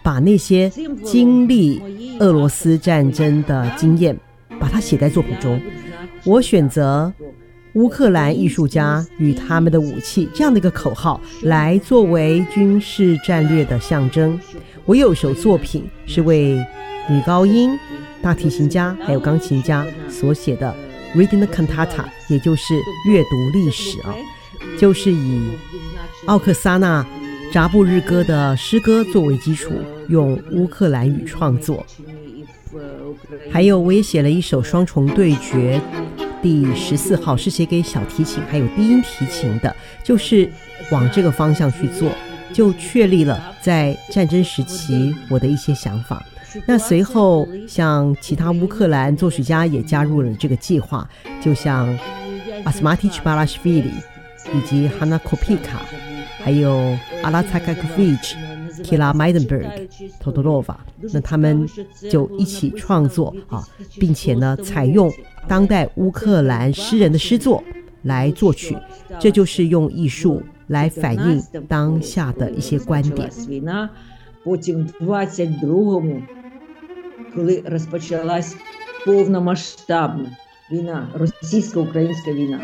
把那些经历俄罗斯战争的经验把它写在作品中。我选择乌克兰艺术家与他们的武器这样的一个口号来作为军事战略的象征。我有一首作品是为女高音、大提琴家还有钢琴家所写的 Reading the Cantata， 也就是阅读历史啊，就是以奥克萨娜扎布日歌的诗歌作为基础，用乌克兰语创作。还有我也写了一首双重对决，第14号是写给小提琴还有低音提琴的，就是往这个方向去做，就确立了在战争时期我的一些想法。那随后像其他乌克兰作曲家也加入了这个计划，就像阿斯马提奇巴拉什维里以及哈娜科皮卡，还有阿拉采卡科维奇、基拉麦登伯格、托多洛瓦，那他们就一起创作并且呢采用当代乌克兰诗人的诗作来作曲，这就是用艺术来反映当下的一些观点。 Потім в 22-му, коли розпочалась повномасштабна війна, російсько-українська війна,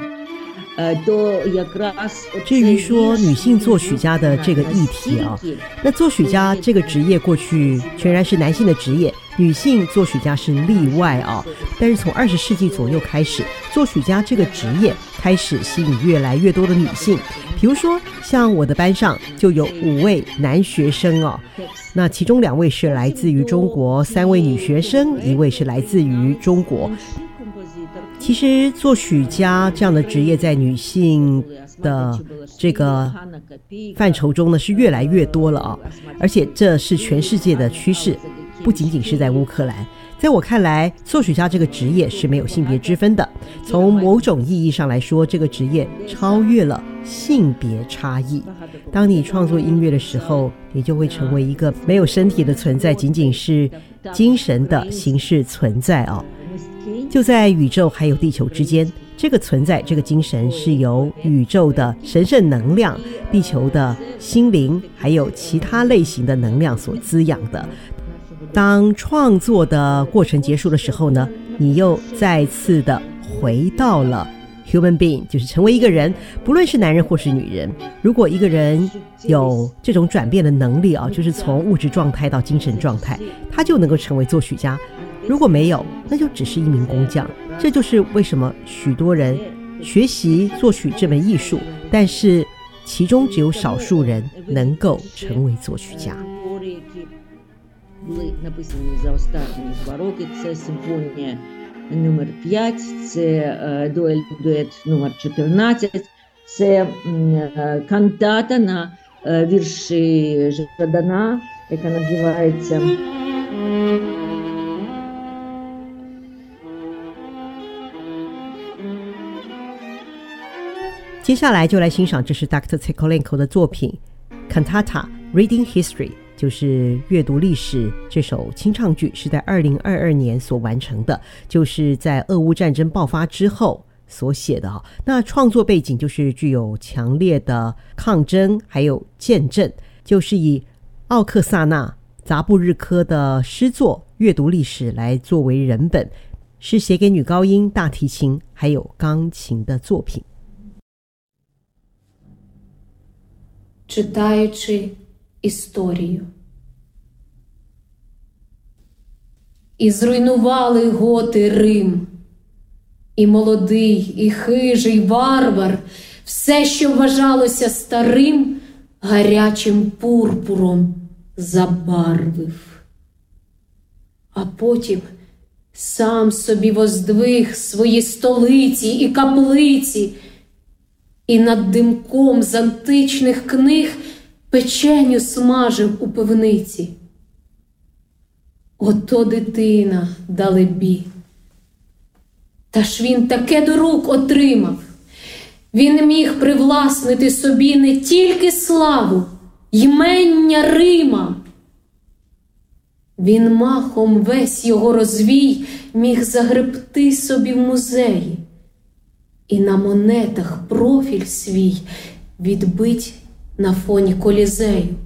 至于说女性作曲家的这个议题那作曲家这个职业过去全然是男性的职业，女性作曲家是例外但是从20世纪左右开始，作曲家这个职业开始吸引越来越多的女性。比如说像我的班上就有5位男学生那其中2位是来自于中国，3位女学生，1位是来自于中国。其实作曲家这样的职业在女性的这个范畴中呢是越来越多了而且这是全世界的趋势，不仅仅是在乌克兰。在我看来，作曲家这个职业是没有性别之分的，从某种意义上来说，这个职业超越了性别差异。当你创作音乐的时候，你就会成为一个没有身体的存在，仅仅是精神的形式存在就在宇宙还有地球之间，这个存在，这个精神是由宇宙的神圣能量、地球的心灵还有其他类型的能量所滋养的。当创作的过程结束的时候呢，你又再次的回到了 human being， 就是成为一个人，不论是男人或是女人。如果一个人有这种转变的能力就是从物质状态到精神状态，他就能够成为作曲家。如果没有，那就只是一名工匠。这就是为什么许多人学习作曲这门艺术，但是其中只有少数人能够成为作曲家。 Були написані за останні 2 роки. Це симфонія номер 5, це дует номер 14, це кантата на вірші Жадана, яка називається 接下来就来欣赏这是 Dr. Tsekolenko 的作品 Cantata Reading History， 就是阅读历史。这首清唱剧是在2022年所完成的，就是在俄乌战争爆发之后所写的那创作背景就是具有强烈的抗争还有见证，就是以奥克萨娜扎布日科的诗作阅读历史来作为人本，是写给女高音、大提琴还有钢琴的作品。 Читаючи історію. І зруйнували готи Рим, і молодий, і хижий варвар все, що вважалося старим, гарячим пурпуром забарвив. А потім сам собі воздвиг свої столиці і каплиці, і над димком з античних книг печеню смажив у пивниці. Ото дитина, далебі. Та ж він таке до рук отримав. Він міг привласнити собі не тільки славу, ймення Рима. Він махом весь його розвій міг загребти собі в музеї і на монетах профіль свій відбить на фоні Колізею.